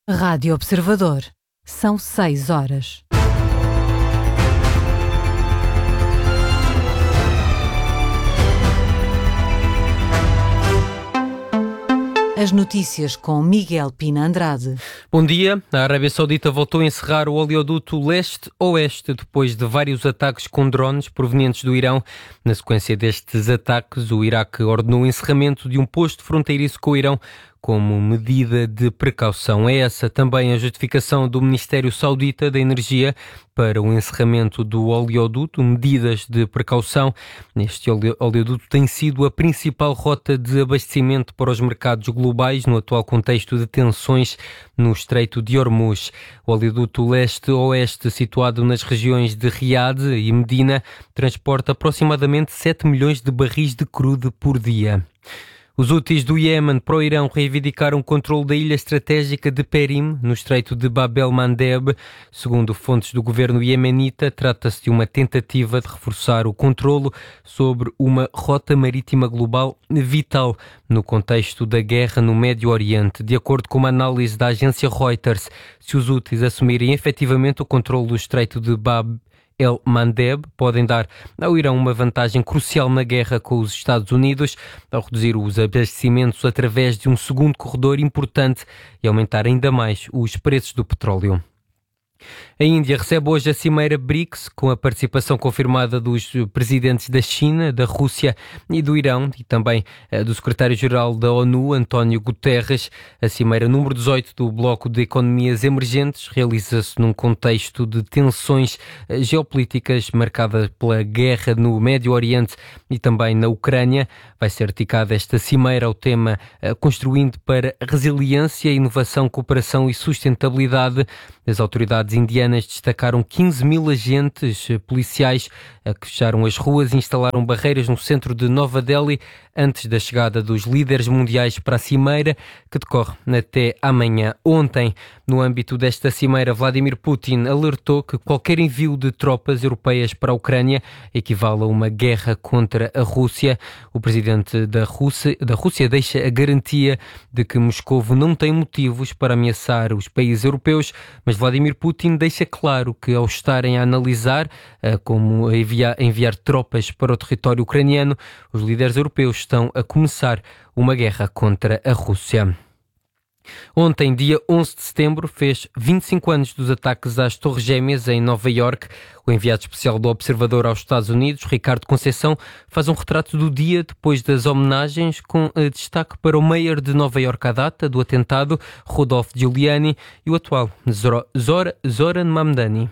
Rádio Observador. São 6 horas. As notícias com Miguel Pina Andrade. Bom dia. A Arábia Saudita voltou a encerrar o oleoduto leste-oeste depois de vários ataques com drones provenientes do Irão. Na sequência destes ataques, o Iraque ordenou o encerramento de um posto fronteiriço com o Irão como medida de precaução. É essa também a justificação do Ministério Saudita da Energia para o encerramento do oleoduto, medidas de precaução. Este oleoduto tem sido a principal rota de abastecimento para os mercados globais no atual contexto de tensões no Estreito de Hormuz. O oleoduto leste-oeste, situado nas regiões de Riad e Medina, transporta aproximadamente 7 milhões de barris de crude por dia. Os Houthis do Iémen para o Irão reivindicaram o controle da ilha estratégica de Perim, no estreito de Bab el-Mandeb. Segundo fontes do governo iemenita, trata-se de uma tentativa de reforçar o controlo sobre uma rota marítima global vital no contexto da guerra no Médio Oriente. De acordo com uma análise da agência Reuters, se os Houthis assumirem efetivamente o controle do estreito de Bab el-Mandeb, podem dar ao Irão uma vantagem crucial na guerra com os Estados Unidos, ao reduzir os abastecimentos através de um segundo corredor importante e aumentar ainda mais os preços do petróleo. A Índia recebe hoje a cimeira BRICS, com a participação confirmada dos presidentes da China, da Rússia e do Irão, e também do secretário-geral da ONU, António Guterres. A cimeira número 18 do Bloco de Economias Emergentes realiza-se num contexto de tensões geopolíticas marcada pela guerra no Médio Oriente e também na Ucrânia. Vai ser dedicada esta cimeira ao tema Construindo para Resiliência, Inovação, Cooperação e Sustentabilidade. As autoridades indianas destacaram 15 mil agentes policiais que fecharam as ruas e instalaram barreiras no centro de Nova Delhi antes da chegada dos líderes mundiais para a cimeira, que decorre até amanhã. Ontem, no âmbito desta cimeira, Vladimir Putin alertou que qualquer envio de tropas europeias para a Ucrânia equivale a uma guerra contra a Rússia. O presidente da Rússia deixa a garantia de que Moscovo não tem motivos para ameaçar os países europeus, mas Vladimir Putin deixa claro que, ao estarem a analisar como enviar tropas para o território ucraniano, os líderes europeus estão a começar uma guerra contra a Rússia. Ontem, dia 11 de setembro, fez 25 anos dos ataques às Torres Gêmeas em Nova Iorque. O enviado especial do Observador aos Estados Unidos, Ricardo Conceição, faz um retrato do dia depois das homenagens, com destaque para o mayor de Nova Iorque à data do atentado, Rudolph Giuliani, e o atual Zoran Mamdani.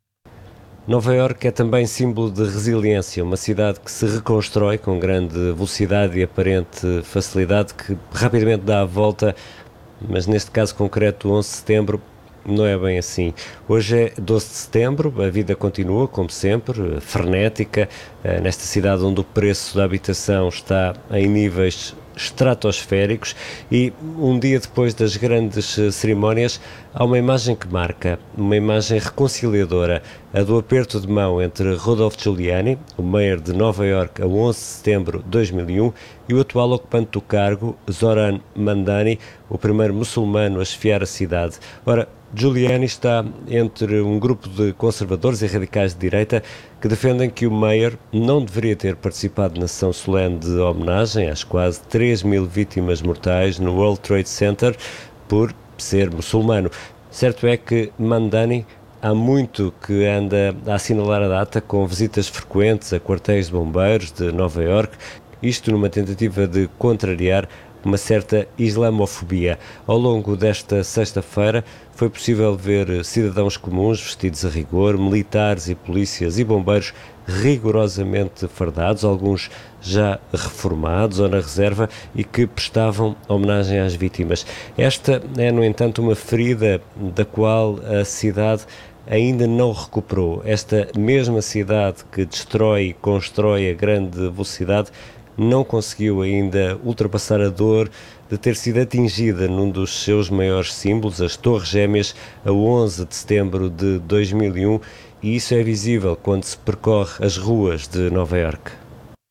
Nova Iorque é também símbolo de resiliência, uma cidade que se reconstrói com grande velocidade e aparente facilidade, que rapidamente dá a volta, mas neste caso concreto, 11 de setembro, não é bem assim. Hoje é 12 de setembro, a vida continua, como sempre, frenética, nesta cidade onde o preço da habitação está em níveis estratosféricos, e um dia depois das grandes cerimónias há uma imagem que marca, uma imagem reconciliadora, a do aperto de mão entre Rudolph Giuliani, o mayor de Nova Iorque a 11 de setembro de 2001, e o atual ocupante do cargo, Zoran Mamdani, o primeiro muçulmano a chefiar a cidade. Ora, Giuliani está entre um grupo de conservadores e radicais de direita que defendem que o mayor não deveria ter participado na sessão solene de homenagem às quase 3 mil vítimas mortais no World Trade Center por ser muçulmano. Certo é que Mamdani há muito que anda a assinalar a data com visitas frequentes a quartéis de bombeiros de Nova Iorque, isto numa tentativa de contrariar uma certa islamofobia. Ao longo desta sexta-feira foi possível ver cidadãos comuns vestidos a rigor, militares e polícias e bombeiros rigorosamente fardados, alguns já reformados ou na reserva, e que prestavam homenagem às vítimas. Esta é, no entanto, uma ferida da qual a cidade ainda não recuperou. Esta mesma cidade que destrói e constrói a grande velocidade não conseguiu ainda ultrapassar a dor de ter sido atingida num dos seus maiores símbolos, as Torres Gêmeas, a 11 de setembro de 2001, e isso é visível quando se percorre as ruas de Nova Iorque.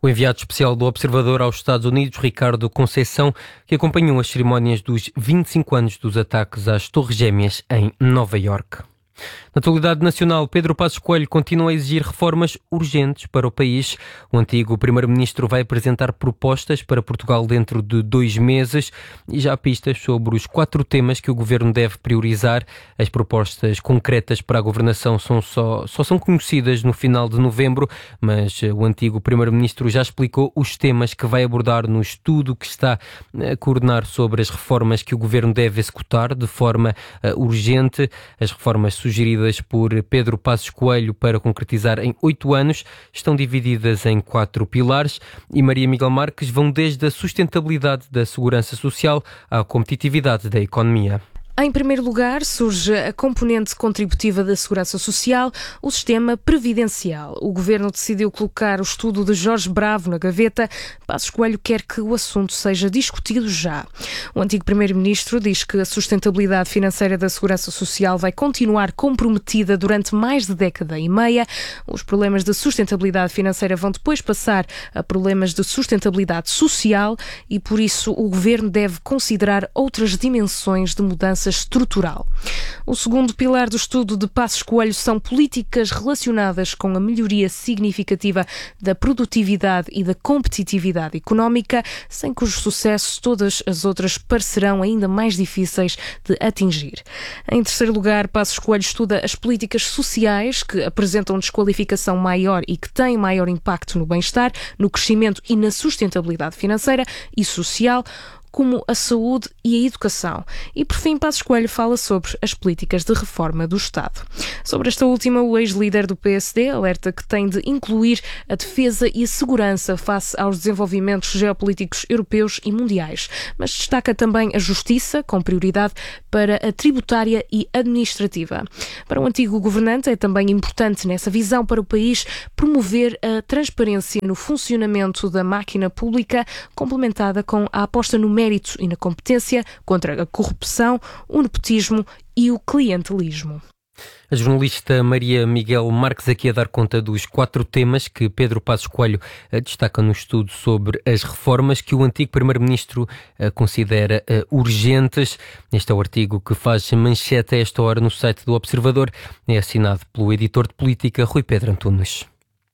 O enviado especial do Observador aos Estados Unidos, Ricardo Conceição, que acompanhou as cerimónias dos 25 anos dos ataques às Torres Gêmeas em Nova Iorque. Na atualidade nacional, Pedro Passos Coelho continua a exigir reformas urgentes para o país. O antigo primeiro-ministro vai apresentar propostas para Portugal dentro de 2 meses e já há pistas sobre os 4 temas que o governo deve priorizar. As propostas concretas para a governação só são conhecidas no final de novembro, mas o antigo primeiro-ministro já explicou os temas que vai abordar no estudo que está a coordenar sobre as reformas que o governo deve executar de forma urgente. As reformas sugeridas por Pedro Passos Coelho para concretizar em 8 anos estão divididas em 4 pilares e Maria Miguel Marques vão desde a sustentabilidade da segurança social à competitividade da economia. Em primeiro lugar, surge a componente contributiva da Segurança Social, o sistema previdencial. O Governo decidiu colocar o estudo de Jorge Bravo na gaveta. Passos Coelho quer que o assunto seja discutido já. O antigo Primeiro-Ministro diz que a sustentabilidade financeira da Segurança Social vai continuar comprometida durante mais de década e meia. Os problemas de sustentabilidade financeira vão depois passar a problemas de sustentabilidade social e, por isso, o Governo deve considerar outras dimensões de mudança estrutural. O segundo pilar do estudo de Passos Coelho são políticas relacionadas com a melhoria significativa da produtividade e da competitividade económica, sem cujo sucesso todas as outras parecerão ainda mais difíceis de atingir. Em terceiro lugar, Passos Coelho estuda as políticas sociais que apresentam desqualificação maior e que têm maior impacto no bem-estar, no crescimento e na sustentabilidade financeira e social, como a saúde e a educação. E, por fim, Passos Coelho fala sobre as políticas de reforma do Estado. Sobre esta última, o ex-líder do PSD alerta que tem de incluir a defesa e a segurança face aos desenvolvimentos geopolíticos europeus e mundiais, mas destaca também a justiça, com prioridade para a tributária e administrativa. Para o antigo governante, é também importante, nessa visão para o país, promover a transparência no funcionamento da máquina pública, complementada com a aposta no mérito e na competência, contra a corrupção, o nepotismo e o clientelismo. A jornalista Maria Miguel Marques aqui a dar conta dos 4 temas que Pedro Passos Coelho destaca no estudo sobre as reformas que o antigo primeiro-ministro considera urgentes. Este é o artigo que faz manchete a esta hora no site do Observador. É assinado pelo editor de política Rui Pedro Antunes.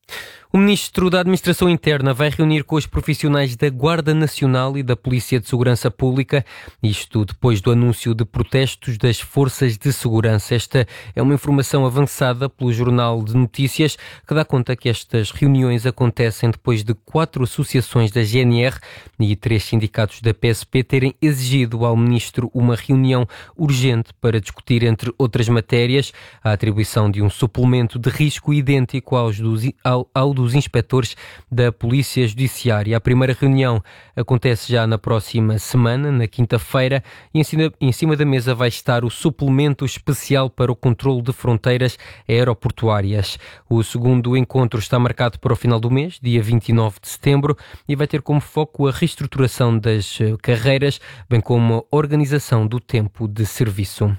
O Ministro da Administração Interna vai reunir com os profissionais da Guarda Nacional e da Polícia de Segurança Pública, isto depois do anúncio de protestos das forças de segurança. Esta é uma informação avançada pelo Jornal de Notícias, que dá conta que estas reuniões acontecem depois de 4 associações da GNR e 3 sindicatos da PSP terem exigido ao Ministro uma reunião urgente para discutir, entre outras matérias, a atribuição de um suplemento de risco idêntico ao dos inspectores da Polícia Judiciária. A primeira reunião acontece já na próxima semana, na quinta-feira, e em cima da mesa vai estar o suplemento especial para o controlo de fronteiras aeroportuárias. O segundo encontro está marcado para o final do mês, dia 29 de setembro, e vai ter como foco a reestruturação das carreiras, bem como a organização do tempo de serviço.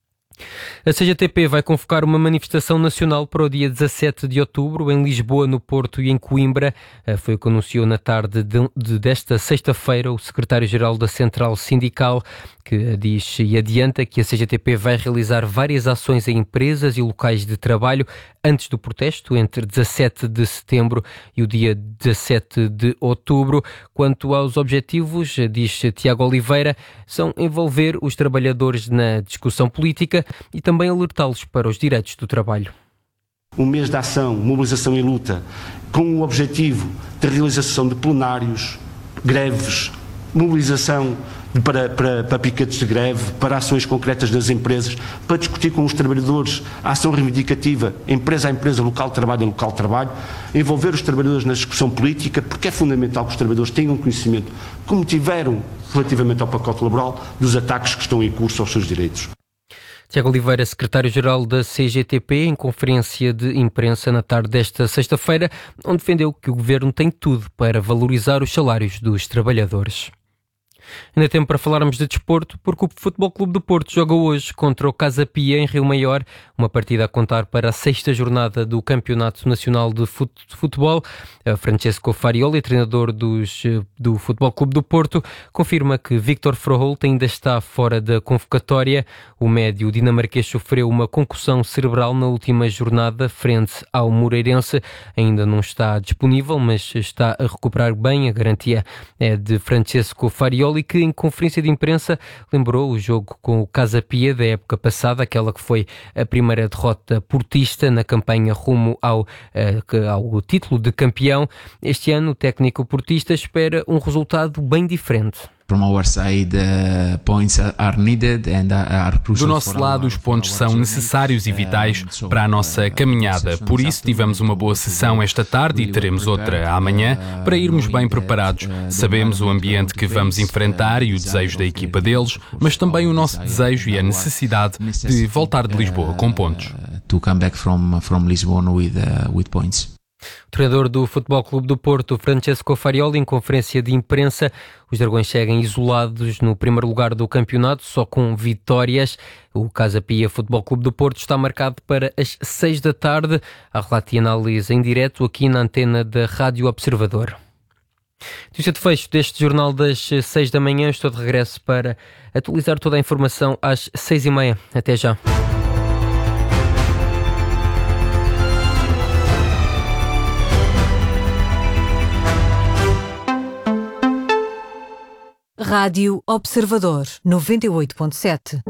A CGTP vai convocar uma manifestação nacional para o dia 17 de outubro em Lisboa, no Porto e em Coimbra. Foi o que anunciou na tarde desta sexta-feira o secretário-geral da Central Sindical, que diz e adianta que a CGTP vai realizar várias ações em empresas e locais de trabalho antes do protesto, entre 17 de setembro e o dia 17 de outubro. Quanto aos objetivos, diz Tiago Oliveira, são envolver os trabalhadores na discussão política e também alertá-los para os direitos do trabalho. Um mês de ação, mobilização e luta, com o objetivo de realização de plenários, greves, mobilização para piquetes de greve, para ações concretas das empresas, para discutir com os trabalhadores a ação reivindicativa, empresa a empresa, local de trabalho a local de trabalho, envolver os trabalhadores na discussão política, porque é fundamental que os trabalhadores tenham conhecimento, como tiveram relativamente ao pacote laboral, dos ataques que estão em curso aos seus direitos. Tiago Oliveira, secretário-geral da CGTP, em conferência de imprensa na tarde desta sexta-feira, onde defendeu que o governo tem tudo para valorizar os salários dos trabalhadores. Ainda tempo para falarmos de desporto, porque o Futebol Clube do Porto joga hoje contra o Casa Pia em Rio Maior, uma partida a contar para a 6ª jornada do Campeonato Nacional de Futebol. Francesco Farioli, treinador do Futebol Clube do Porto, confirma que Victor Froholt ainda está fora da convocatória. O médio dinamarquês sofreu uma concussão cerebral na última jornada frente ao Moreirense. Ainda não está disponível, mas está a recuperar bem. A garantia é de Francesco Farioli, que em conferência de imprensa lembrou o jogo com o Casa Pia da época passada, aquela que foi a primeira derrota portista na campanha rumo ao título de campeão. Este ano o técnico portista espera um resultado bem diferente. From our side, points are needed and are crucial. Do nosso lado, os pontos são necessários e vitais para a nossa caminhada. Por isso, tivemos uma boa sessão esta tarde e teremos outra amanhã para irmos bem preparados. Sabemos o ambiente que vamos enfrentar e o desejo da equipa deles, mas também o nosso desejo e a necessidade de voltar de Lisboa com pontos. To come back from Lisbon with points. O treinador do Futebol Clube do Porto, Francesco Farioli, em conferência de imprensa: os Dragões seguem isolados no primeiro lugar do campeonato, só com vitórias. O Casa Pia Futebol Clube do Porto está marcado para as 6 da tarde. A relate e análise em direto aqui na antena da Rádio Observador. Notícia de fecho deste jornal das 6 da manhã. Estou de regresso para atualizar toda a informação às 6h30. Até já. Rádio Observador 98.7.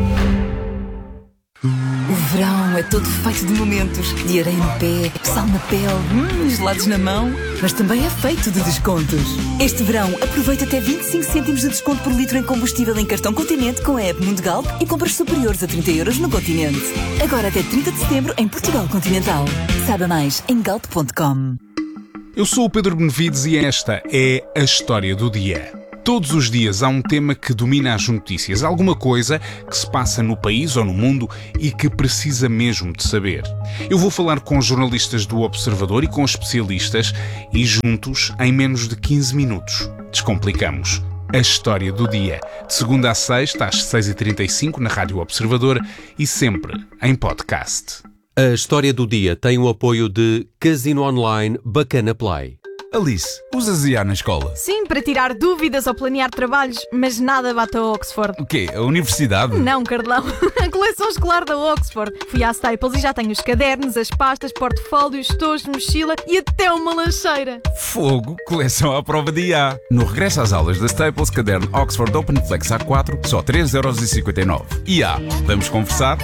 O verão é todo feito de momentos, de areia no pé, sal na pele, gelados na mão, mas também é feito de descontos. Este verão aproveita até 25 cêntimos de desconto por litro em combustível em cartão Continente com a app Mundo Galp e compras superiores a 30 € no Continente. Agora até 30 de setembro em Portugal Continental. Saiba mais em galp.com. Eu sou o Pedro Benevides e esta é a história do dia. Todos os dias há um tema que domina as notícias, alguma coisa que se passa no país ou no mundo e que precisa mesmo de saber. Eu vou falar com jornalistas do Observador e com especialistas e juntos, em menos de 15 minutos, descomplicamos a história do dia. De segunda a sexta, às 6h35, na Rádio Observador e sempre em podcast. A história do dia tem o apoio de Casino Online Bacana Play. Alice, usas IA na escola? Sim, para tirar dúvidas ou planear trabalhos, mas nada bate a Oxford. O quê? A universidade? Não, Carlão. A coleção escolar da Oxford. Fui à Staples e já tenho os cadernos, as pastas, portfólios, estojos, mochila e até uma lancheira. Fogo, coleção à prova de IA. No regresso às aulas da Staples, caderno Oxford Open Flex A4, só 3,59 €. IA, vamos conversar?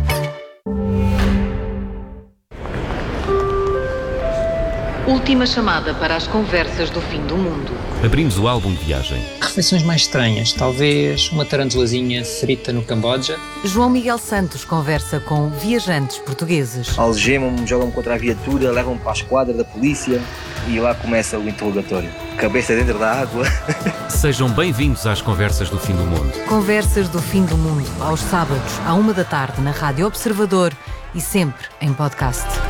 Última chamada para as conversas do fim do mundo. Abrimos o álbum de viagem. Refeições mais estranhas, talvez uma tarantulazinha frita no Camboja. João Miguel Santos conversa com viajantes portugueses. Algemam-me, jogam-me contra a viatura, levam-me para a esquadra da polícia e lá começa o interrogatório. Cabeça dentro da água. Sejam bem-vindos às Conversas do Fim do Mundo. Conversas do Fim do Mundo, aos sábados, à 1 da tarde, na Rádio Observador e sempre em podcast.